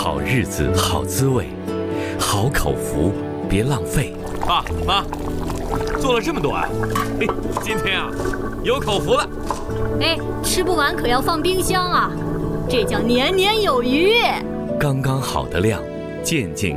好日子好滋味，好口福别浪费。 爸妈，做了这么多啊，嘿，今天啊有口福了。 哎，吃不完可要放冰箱啊，这叫年年有余。 刚刚好的量，件件